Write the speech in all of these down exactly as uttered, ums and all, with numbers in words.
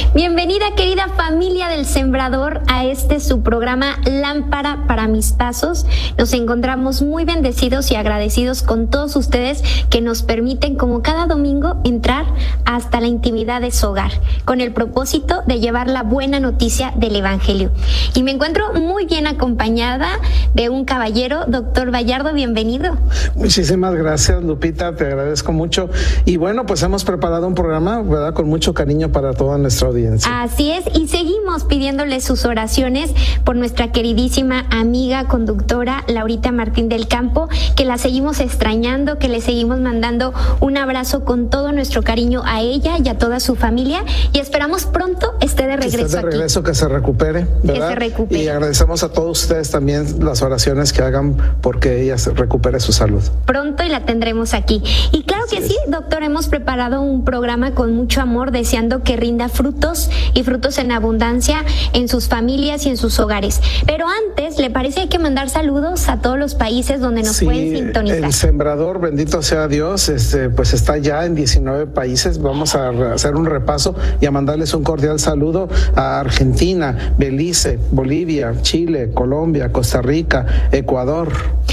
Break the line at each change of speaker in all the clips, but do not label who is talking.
Bienvenida, querida familia del Sembrador, a este su programa Lámpara para mis pasos. Nos encontramos muy bendecidos y agradecidos con todos ustedes que nos permiten, como cada domingo, entrar hasta la intimidad de su hogar, con el propósito de llevar la buena noticia del Evangelio. Y me encuentro muy bien acompañada de un caballero, doctor Bayardo, bienvenido.
Muchísimas gracias, Lupita, te agradezco mucho. Y bueno, pues hemos preparado un programa, ¿verdad?, con mucho cariño para toda nuestra audiencia.
Así es, y seguimos pidiéndole sus oraciones por nuestra queridísima amiga conductora Laurita Martín del Campo, que la seguimos extrañando, que le seguimos mandando un abrazo con todo nuestro cariño a ella y a toda su familia, y esperamos pronto esté de regreso.
Que esté de regreso, aquí. que se recupere, ¿verdad?
Que se recupere.
Y agradecemos a todos ustedes también las oraciones que hagan porque ella se recupere su salud.
Pronto y la tendremos aquí. Y claro Así que es. sí, doctor, hemos preparado un programa con mucho amor, deseando que rinda frutos y frutos en abundancia en sus familias y en sus hogares. Pero antes, ¿le parece hay que mandar saludos a todos los países donde nos
sí,
pueden sintonizar?
El Sembrador, bendito sea Dios, este, pues está ya en diecinueve países. Vamos a hacer un repaso y a mandarles un cordial saludo a Argentina, Belice, Bolivia, Chile, Colombia, Costa Rica, Ecuador,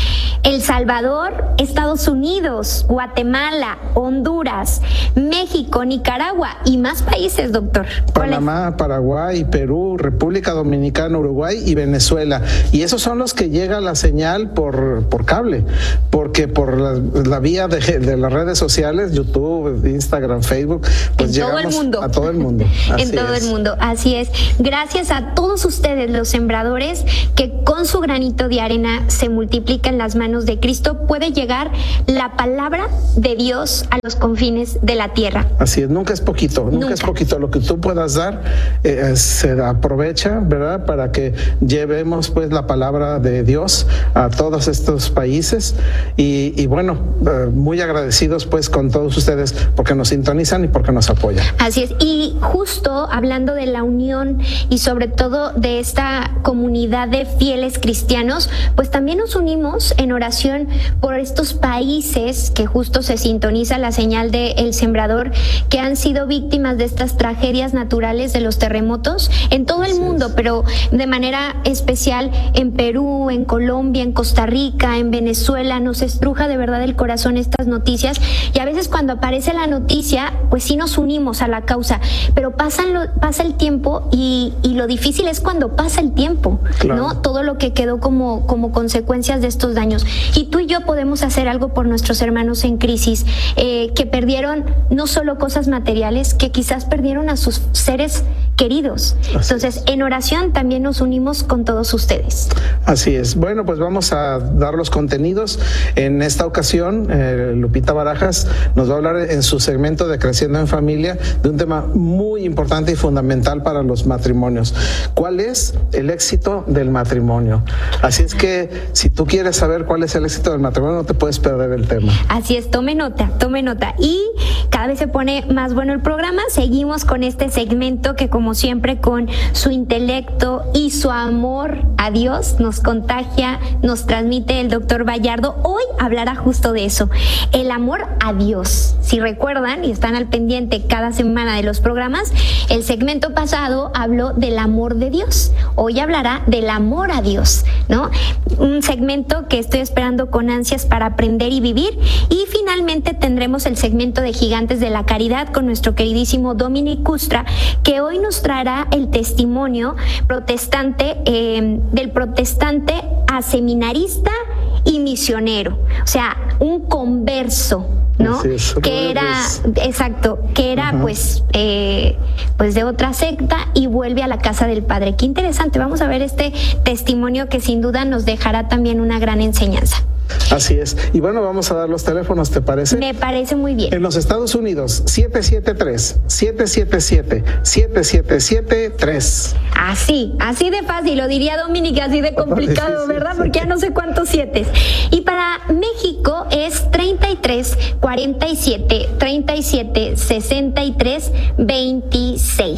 El Salvador, Estados Unidos, Guatemala, Honduras, México, Nicaragua y más países, doctor.
Panamá, Paraguay, Perú, República Dominicana, Uruguay y Venezuela. Y esos son los que llega la señal por, por cable, porque por la, la vía de, de las redes sociales, YouTube, Instagram, Facebook, pues
en todo el mundo.
a todo el mundo.
Así en todo es. el mundo, así es. Gracias a todos ustedes, los sembradores, que con su granito de arena se multiplican las manos de Cristo, puede llegar la palabra de Dios a los confines de la tierra.
Así es, nunca es poquito, nunca,
nunca.
es poquito. Lo que tú puedas dar eh, se aprovecha, ¿verdad?, para que llevemos pues la palabra de Dios a todos estos países. Y, y bueno, eh, muy agradecidos pues con todos ustedes porque nos sintonizan y porque nos apoyan.
Así es, y justo hablando de la unión y sobre todo de esta comunidad de fieles cristianos, pues también nos unimos en oración por estos países que justo se sintoniza la señal de El Sembrador, que han sido víctimas de estas tragedias naturales de los terremotos en todo el
Así
mundo,
es.
pero de manera especial en Perú, en Colombia, en Costa Rica, en Venezuela. Nos estruja de verdad el corazón estas noticias, y a veces cuando aparece la noticia, pues sí nos unimos a la causa, pero pasan lo, pasa el tiempo y, y lo difícil es cuando pasa el tiempo,
claro.
¿no? Todo lo que quedó como, como consecuencias de estos daños. Y tú y yo podemos hacer algo por nuestros hermanos en crisis, eh, que perdieron no solo cosas materiales, que quizás perdieron a sus seres queridos.
Así
Entonces,
es.
en oración también nos unimos con todos ustedes.
Así es. Bueno, pues vamos a dar los contenidos. En esta ocasión, eh, Lupita Barajas nos va a hablar en su segmento de Creciendo en Familia de un tema muy importante y fundamental para los matrimonios. ¿Cuál es el éxito del matrimonio? Así es que si tú quieres saber cuál es el éxito del matrimonio, no te puedes perder el tema.
Así es, tome nota, tome nota. Y cada vez se pone más bueno el programa. Seguimos con este segmento que, como siempre, con su intelecto y su amor a Dios nos contagia, nos transmite el doctor Bayardo. Hoy hablará justo de eso, el amor a Dios. Si recuerdan y están al pendiente cada semana de los programas, el segmento pasado habló del amor de Dios. Hoy hablará del amor a Dios, ¿no? Un segmento que estoy esperando con ansias para aprender y vivir. Y finalmente tendremos el segmento de Gigantes de la Caridad con nuestro queridísimo Dominic Custra, que hoy nos traerá el testimonio protestante, eh, del protestante a seminarista y misionero, o sea, un converso, ¿no?
Sí, es,
que era, exacto, que era uh-huh. pues, eh, pues de otra secta y vuelve a la casa del Padre. Qué interesante, vamos a ver este testimonio que sin duda nos dejará también una gran enseñanza.
Así es. Y bueno, vamos a dar los teléfonos, ¿te parece?
Me parece muy bien.
En los Estados Unidos, siete siete tres, siete siete siete, siete siete siete tres.
Así, así de fácil, lo diría Dominic, así de complicado, sí, sí, ¿verdad? Sí. Porque ya no sé cuántos siete. Y para México es treinta y tres, cuarenta y siete, treinta y siete, sesenta y tres, veintiséis.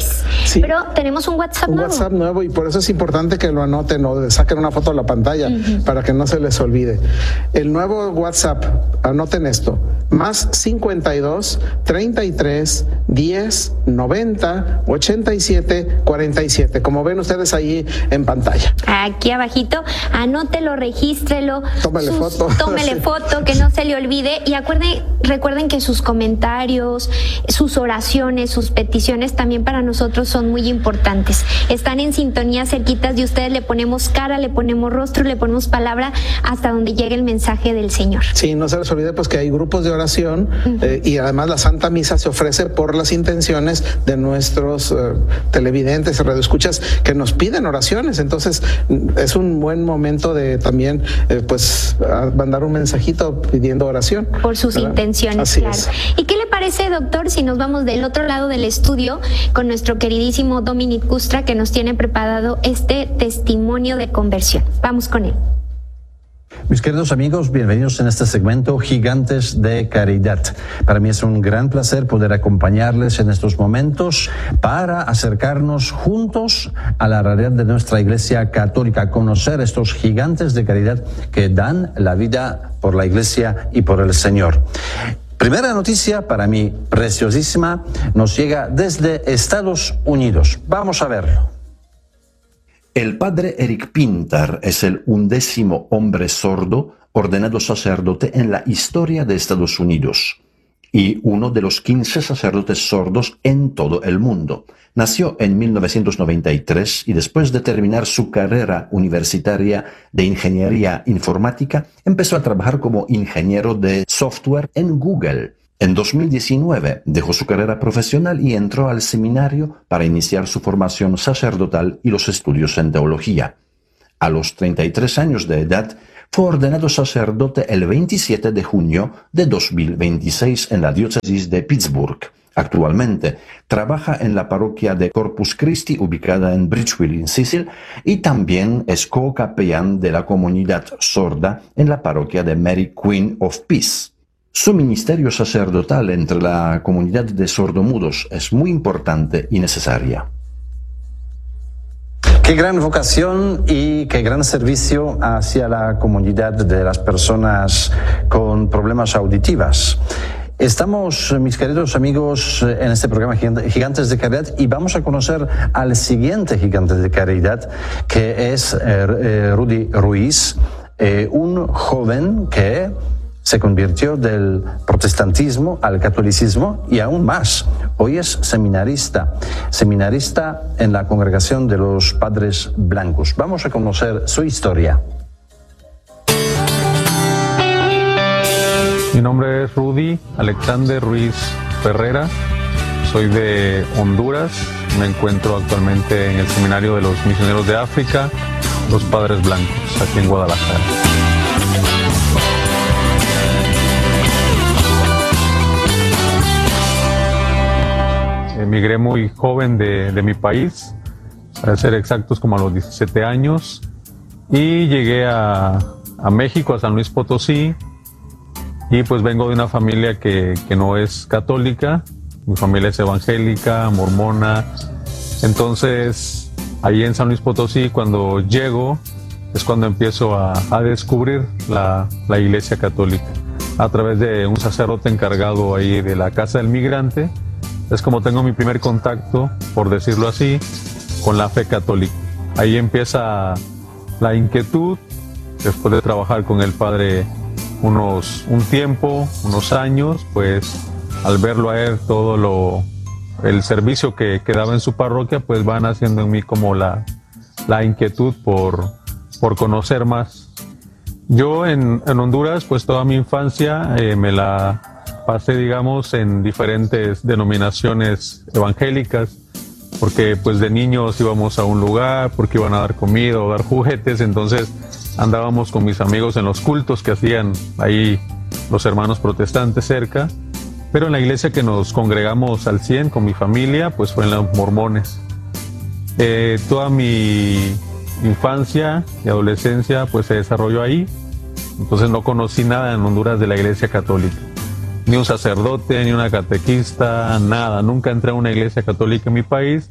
Sí. Pero tenemos un WhatsApp
un
nuevo.
WhatsApp nuevo y por eso es importante que lo anoten o saquen una foto a la pantalla uh-huh. para que no se les olvide. El nuevo WhatsApp, anoten esto, más cincuenta y dos, treinta y tres, diez, noventa, ochenta y siete, cuarenta y siete. Como ven ustedes ahí en pantalla.
Aquí abajito, anótelo, regístrelo.
Tómele
sus,
foto.
Tómele
sí.
foto, que no se le olvide. Y acuerden, recuerden que sus comentarios, sus oraciones, sus peticiones también para nosotros son muy importantes. Están en sintonía cerquitas de ustedes, le ponemos cara, le ponemos rostro, le ponemos palabra hasta donde llegue el mensaje del Señor.
Sí, no se les olvide pues que hay grupos de oración uh-huh. eh, y además la Santa Misa se ofrece por las intenciones de nuestros eh, televidentes y radioescuchas que nos piden oraciones. Entonces es un buen momento de también eh, pues mandar un mensajito pidiendo oración.
Por sus ¿verdad? Intenciones,
Así
claro.
Es.
¿Y qué le parece, doctor, si nos vamos del otro lado del estudio con nuestro queridísimo Dominic Custra, que nos tiene preparado este testimonio de conversión? Vamos con él.
Mis queridos amigos, bienvenidos en este segmento Gigantes de Caridad. Para mí es un gran placer poder acompañarles en estos momentos para acercarnos juntos a la realidad de nuestra Iglesia Católica, conocer estos gigantes de caridad que dan la vida por la Iglesia y por el Señor. Primera noticia, para mí preciosísima, nos llega desde Estados Unidos. Vamos a verlo.
El padre Eric Pintar es el undécimo hombre sordo ordenado sacerdote en la historia de Estados Unidos y uno de los quince sacerdotes sordos en todo el mundo. Nació en mil novecientos noventa y tres y después de terminar su carrera universitaria de ingeniería informática, empezó a trabajar como ingeniero de software en Google. En dos mil diecinueve dejó su carrera profesional y entró al seminario para iniciar su formación sacerdotal y los estudios en teología. A los treinta y tres años de edad, fue ordenado sacerdote el veintisiete de junio de dos mil veintiséis en la diócesis de Pittsburgh. Actualmente trabaja en la parroquia de Corpus Christi, ubicada en Bridgeville, en Sicily, y también es co-capellán de la comunidad sorda en la parroquia de Mary Queen of Peace. Su ministerio sacerdotal entre la comunidad de sordomudos es muy importante y necesaria.
Qué gran vocación y qué gran servicio hacia la comunidad de las personas con problemas auditivas. Estamos, mis queridos amigos, en este programa Gigantes de Caridad y vamos a conocer al siguiente gigante de caridad, que es eh, Rudy Ruiz, eh, un joven que se convirtió del protestantismo al catolicismo y aún más. Hoy es seminarista, seminarista en la congregación de los Padres Blancos. Vamos a conocer su historia.
Mi nombre es Rudy Alexander Ruiz Ferrera, soy de Honduras, me encuentro actualmente en el Seminario de los Misioneros de África, los Padres Blancos, aquí en Guadalajara. Emigré muy joven de, de mi país, para ser exactos como a los diecisiete años, y llegué a, a México, a San Luis Potosí, y pues vengo de una familia que, que no es católica, mi familia es evangélica, mormona. Entonces ahí en San Luis Potosí, cuando llego, es cuando empiezo a, a descubrir la, la Iglesia Católica a través de un sacerdote encargado ahí de la Casa del Migrante. Es como tengo mi primer contacto, por decirlo así, con la fe católica. Ahí empieza la inquietud, después de trabajar con el padre unos, un tiempo, unos años, pues al verlo a él todo lo, el servicio que, que daba en su parroquia, pues van haciendo en mí como la, la inquietud por, por conocer más. Yo en, en Honduras, pues toda mi infancia eh, me la pasé, digamos, en diferentes denominaciones evangélicas, porque pues de niños íbamos a un lugar, porque iban a dar comida o dar juguetes, entonces andábamos con mis amigos en los cultos que hacían ahí los hermanos protestantes cerca, pero en la iglesia que nos congregamos al cien con mi familia, pues fue en los mormones. Eh, toda mi infancia y adolescencia pues se desarrolló ahí, entonces no conocí nada en Honduras de la iglesia católica. Ni un sacerdote, ni una catequista, nada. Nunca entré a una iglesia católica en mi país,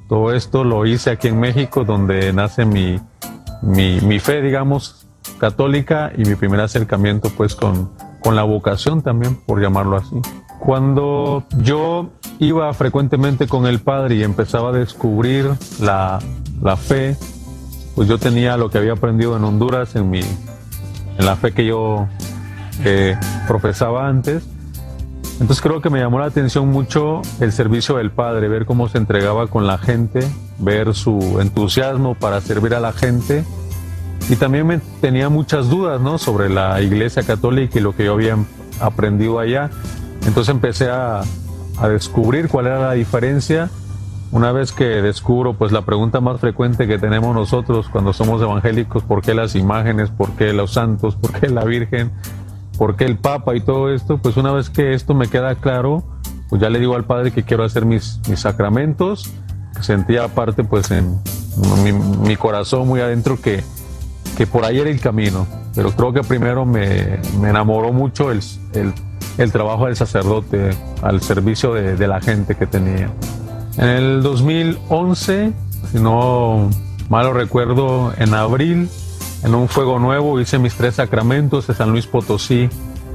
Todo esto lo hice aquí en México, donde nace mi, mi, mi fe, digamos, católica, y mi primer acercamiento pues con, con la vocación también, por llamarlo así. Cuando yo iba frecuentemente con el Padre y empezaba a descubrir la, la fe, pues yo tenía lo que había aprendido en Honduras, en, mi, en la fe que yo eh, profesaba antes. Entonces creo que me llamó la atención mucho el servicio del Padre, ver cómo se entregaba con la gente, ver su entusiasmo para servir a la gente. Y también me tenía muchas dudas, ¿no?, sobre la Iglesia Católica y lo que yo había aprendido allá. Entonces empecé a, a descubrir cuál era la diferencia. Una vez que descubro pues la pregunta más frecuente que tenemos nosotros cuando somos evangélicos: ¿por qué las imágenes? ¿Por qué los santos? ¿Por qué la Virgen? ¿Por qué el Papa? Y todo esto, pues una vez que esto me queda claro, pues ya le digo al Padre que quiero hacer mis, mis sacramentos. Sentía aparte pues en mi, mi corazón muy adentro que, que por ahí era el camino. Pero creo que primero me, me enamoró mucho el, el, el trabajo del sacerdote al servicio de, de la gente que tenía. En el dos mil once, si no mal lo recuerdo, en abril, en un fuego nuevo, hice mis tres sacramentos de San Luis Potosí.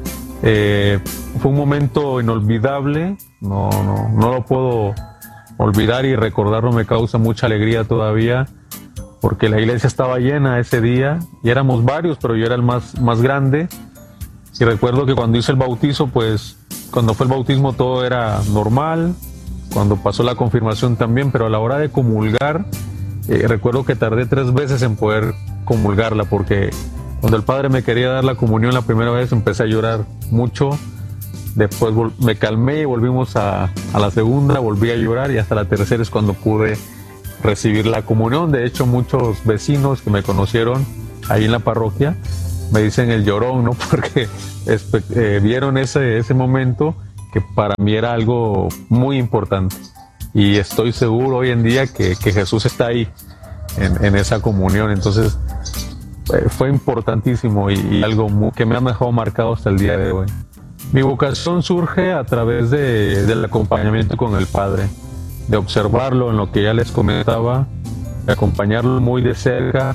Eh, fue un momento inolvidable, no, no, no lo puedo olvidar, y recordarlo me causa mucha alegría todavía, porque la iglesia estaba llena ese día, y éramos varios, pero yo era el más, más grande. Y recuerdo que cuando hice el bautizo, pues cuando fue el bautismo todo era normal, cuando pasó la confirmación también, pero a la hora de comulgar, eh, recuerdo que tardé tres veces en poder comulgarla, porque cuando el Padre me quería dar la comunión la primera vez empecé a llorar mucho. Después me calmé y volvimos a, a la segunda, volví a llorar, y hasta la tercera es cuando pude recibir la comunión. De hecho, muchos vecinos que me conocieron ahí en la parroquia me dicen el llorón, ¿no? Porque eh, vieron ese, ese momento que para mí era algo muy importante, y estoy seguro hoy en día que, que Jesús está ahí en, en esa comunión. Entonces eh, fue importantísimo, y, y algo muy, que me ha dejado marcado hasta el día de hoy. Mi vocación surge a través de, del acompañamiento con el Padre, de observarlo en lo que ya les comentaba, de acompañarlo muy de cerca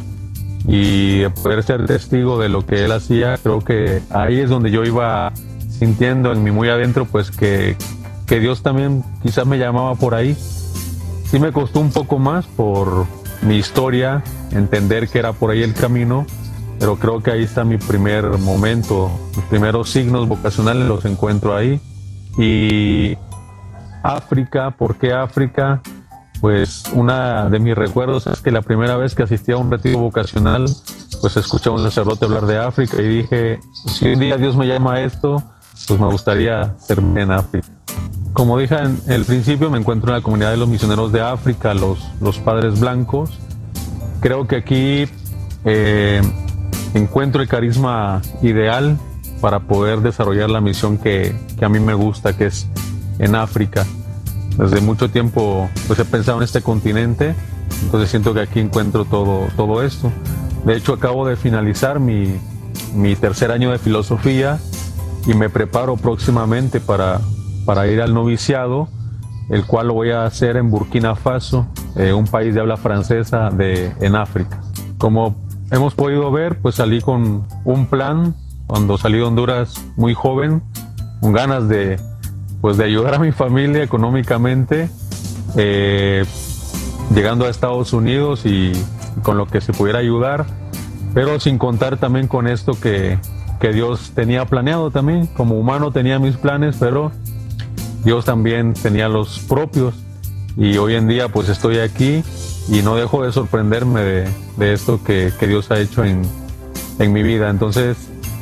y de poder ser testigo de lo que él hacía. Creo que ahí es donde yo iba sintiendo en mi muy adentro pues que, que Dios también quizás me llamaba por ahí. Sí me costó un poco más por mi historia entender que era por ahí el camino, pero creo que ahí está mi primer momento, mis primeros signos vocacionales los encuentro ahí. Y África, ¿por qué África? Pues una de mis recuerdos es que la primera vez que asistí a un retiro vocacional, pues escuché a un sacerdote hablar de África y dije, si un día Dios me llama a esto, pues me gustaría servir en África. Como dije en el principio, me encuentro en la comunidad de los misioneros de África, los, los Padres Blancos. Creo que aquí eh, encuentro el carisma ideal para poder desarrollar la misión que, que a mí me gusta, que es en África. Desde mucho tiempo pues he pensado en este continente, entonces siento que aquí encuentro todo, todo esto. De hecho, acabo de finalizar mi, mi tercer año de filosofía y me preparo próximamente para, para ir al noviciado, el cual lo voy a hacer en Burkina Faso, eh, un país de habla francesa de, en África. Como hemos podido ver, pues salí con un plan cuando salí de Honduras muy joven, con ganas de, pues de ayudar a mi familia económicamente, eh, llegando a Estados Unidos y con lo que se pudiera ayudar, pero sin contar también con esto que, que Dios tenía planeado también. Como humano tenía mis planes, pero Dios también tenía los propios, y hoy en día pues estoy aquí y no dejo de sorprenderme de, de esto que, que Dios ha hecho en, en mi vida. Entonces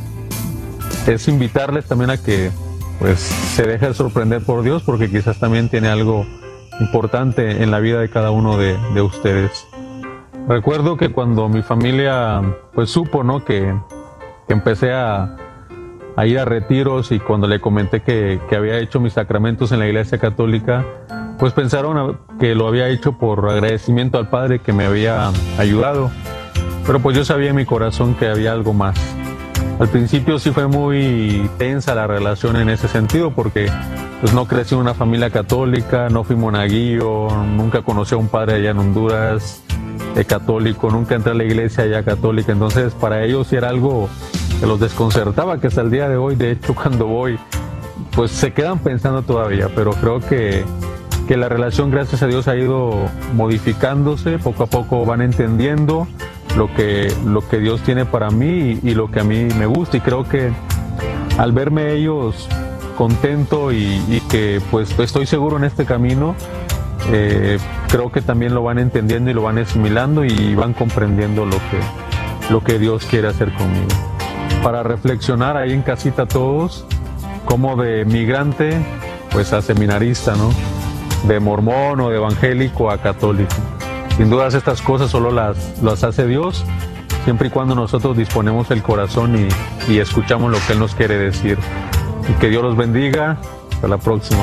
es invitarles también a que pues se dejen sorprender por Dios, porque quizás también tiene algo importante en la vida de cada uno de, de ustedes. Recuerdo que cuando mi familia pues supo, ¿no?, que, que empecé a, a ir a retiros, y cuando le comenté que, que había hecho mis sacramentos en la Iglesia Católica, pues pensaron que lo había hecho por agradecimiento al Padre que me había ayudado, pero pues yo sabía en mi corazón que había algo más. Al principio sí fue muy tensa la relación en ese sentido, porque pues no crecí en una familia católica, no fui monaguillo, nunca conocí a un padre allá en Honduras eh, católico, nunca entré a la iglesia allá católica, entonces para ellos sí era algo que los desconcertaba, que hasta el día de hoy, de hecho, cuando voy, pues se quedan pensando todavía, pero creo que, que la relación, gracias a Dios, ha ido modificándose, poco a poco van entendiendo lo que, lo que Dios tiene para mí y, y lo que a mí me gusta, y creo que al verme ellos contento y, y que pues estoy seguro en este camino, eh, creo que también lo van entendiendo y lo van asimilando y van comprendiendo lo que, lo que Dios quiere hacer conmigo. Para reflexionar ahí en casita todos, como de migrante pues a seminarista, ¿no? De mormón o de evangélico a católico. Sin dudas estas cosas solo las, las hace Dios, siempre y cuando nosotros disponemos el corazón y, y escuchamos lo que Él nos quiere decir. Y que Dios los bendiga. Hasta la próxima.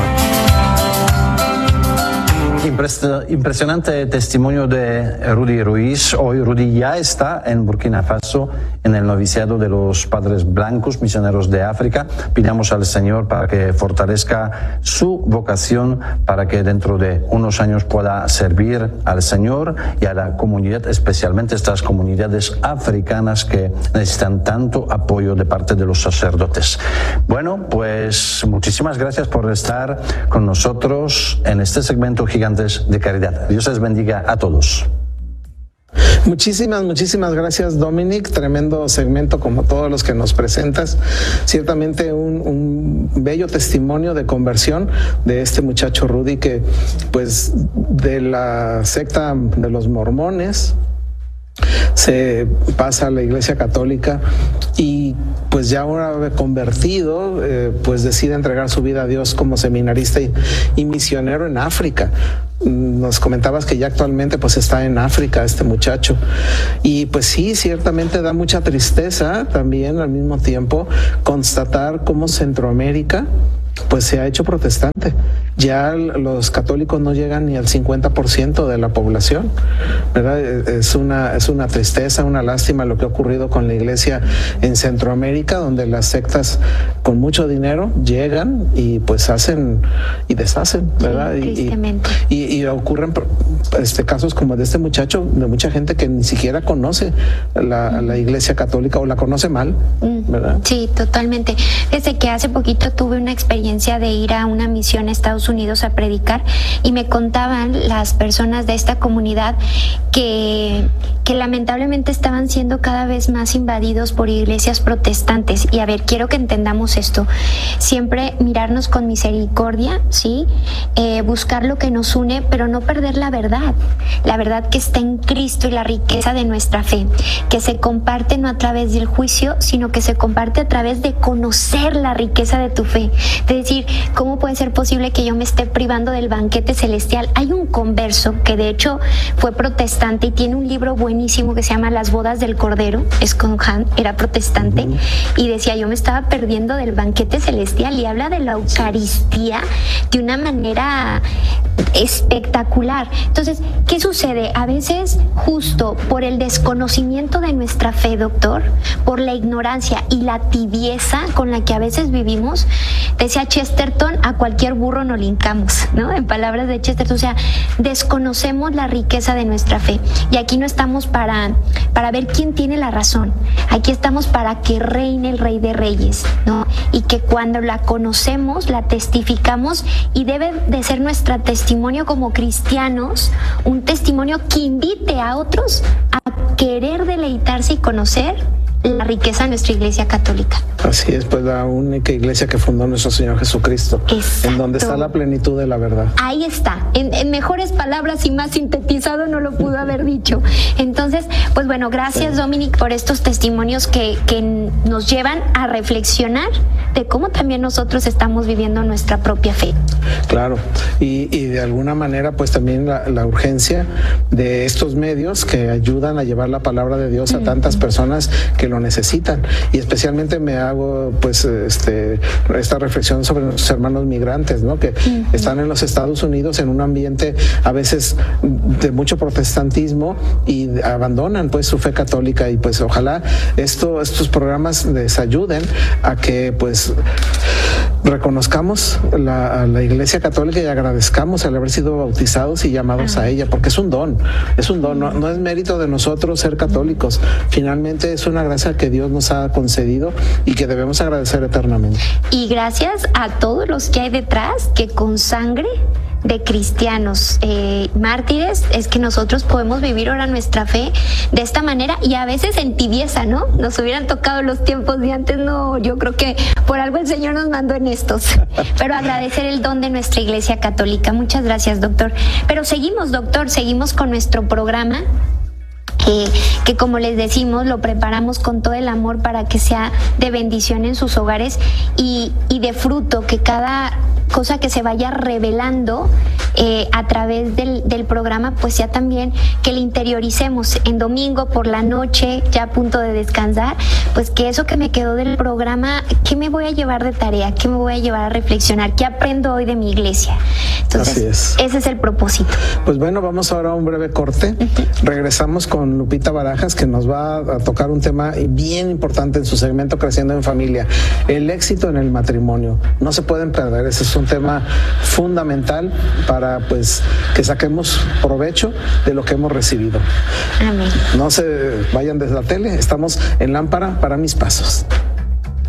Impresionante testimonio de Rudy Ruiz. Hoy Rudy ya está en Burkina Faso en el noviciado de los Padres Blancos, misioneros de África. Pidamos al Señor para que fortalezca su vocación, para que dentro de unos años pueda servir al Señor y a la comunidad, especialmente estas comunidades africanas que necesitan tanto apoyo de parte de los sacerdotes. Bueno, pues muchísimas gracias por estar con nosotros en este segmento Gigantes de Caridad. Dios les bendiga a todos.
Muchísimas, muchísimas gracias, Dominic. Tremendo segmento como todos los que nos presentas. Ciertamente un, un bello testimonio de conversión de este muchacho Rudy, que pues de la secta de los mormones se pasa a la Iglesia Católica y pues ya ahora convertido, eh, pues decide entregar su vida a Dios como seminarista y, y misionero en África. Nos comentabas que ya actualmente pues está en África este muchacho, y pues sí, ciertamente da mucha tristeza también al mismo tiempo constatar cómo Centroamérica pues se ha hecho protestante. Ya los católicos no llegan ni al cincuenta por ciento de la población, ¿verdad? Es una, es una tristeza, una lástima lo que ha ocurrido con la iglesia en Centroamérica, donde las sectas con mucho dinero llegan y pues hacen y deshacen, ¿verdad?
Sí,
y, y, y ocurren este, casos como de este muchacho, de mucha gente que ni siquiera conoce la, la iglesia católica o la conoce mal, ¿verdad?
Sí, totalmente. Desde que hace poquito tuve una experiencia de ir a una misión a Estados Unidos a predicar, y me contaban las personas de esta comunidad que, que lamentablemente estaban siendo cada vez más invadidos por iglesias protestantes. Y a ver, quiero que entendamos esto. Siempre mirarnos con misericordia, ¿sí? Eh, buscar lo que nos une, pero no perder la verdad. La verdad que está en Cristo y la riqueza de nuestra fe, que se comparte no a través del juicio, sino que se comparte a través de conocer la riqueza de tu fe. De decir, ¿cómo puede ser posible que yo me esté privando del banquete celestial? Hay un converso que de hecho fue protestante y tiene un libro buenísimo que se llama Las bodas del Cordero, es con Han, era protestante, uh-huh. y decía, yo me estaba perdiendo del banquete celestial, y habla de la Eucaristía de una manera espectacular. Entonces, ¿qué sucede? A veces, justo por el desconocimiento de nuestra fe, doctor, por la ignorancia y la tibieza con la que a veces vivimos, decía Chesterton, a cualquier burro no le hincamos, ¿no? En palabras de Chesterton, o sea, desconocemos la riqueza de nuestra fe. Y aquí no estamos para, para ver quién tiene la razón. Aquí estamos para que reine el Rey de Reyes, ¿no? Y que cuando la conocemos, la testificamos, y debe de ser nuestro testimonio como cristianos, un testimonio que invite a otros a querer deleitarse y conocer la riqueza de nuestra iglesia católica.
Así es, pues la única iglesia que fundó nuestro Señor Jesucristo.
Exacto.
En donde está la plenitud de la verdad.
Ahí está, en, en mejores palabras y más sintetizado no lo pudo haber dicho. Entonces, pues bueno, gracias, sí, Dominic, por estos testimonios que, que nos llevan a reflexionar de cómo también nosotros estamos viviendo nuestra propia fe.
Claro, y, y de alguna manera pues también la, la urgencia de estos medios que ayudan a llevar la palabra de Dios a mm. tantas personas que lo necesitan. Y especialmente me hago pues este esta reflexión sobre nuestros hermanos migrantes, ¿no? Que uh-huh. están en los Estados Unidos en un ambiente a veces de mucho protestantismo y abandonan pues su fe católica, y pues ojalá esto estos programas les ayuden a que pues reconozcamos la, a la Iglesia Católica y agradezcamos el haber sido bautizados y llamados a ella, porque es un don, es un don, no, no es mérito de nosotros ser católicos, finalmente es una gracia que Dios nos ha concedido y que debemos agradecer eternamente.
Y gracias a todos los que hay detrás, que con sangre de cristianos eh, mártires es que nosotros podemos vivir ahora nuestra fe de esta manera, y a veces en tibieza, ¿no? Nos hubieran tocado los tiempos de antes, no, yo creo que por algo el Señor nos mandó en estos, pero agradecer el don de nuestra Iglesia Católica. Muchas gracias, doctor. Pero seguimos, doctor, seguimos con nuestro programa. Eh, que como les decimos, lo preparamos con todo el amor para que sea de bendición en sus hogares y, y de fruto, que cada cosa que se vaya revelando eh, a través del, del programa, pues sea también que le interioricemos en domingo por la noche, ya a punto de descansar, pues que eso que me quedó del programa, ¿qué me voy a llevar de tarea? ¿Qué me voy a llevar a reflexionar? ¿Qué aprendo hoy de mi iglesia? Entonces,
así es.
Ese es el propósito.
Pues bueno, vamos ahora a un breve corte. Uh-huh. Regresamos con Lupita Barajas, que nos va a tocar un tema bien importante en su segmento Creciendo en Familia, el éxito en el matrimonio. No se pueden perder, ese es un tema fundamental para pues que saquemos provecho de lo que hemos recibido.
Amén.
No se vayan desde la tele, estamos en Lámpara para mis pasos.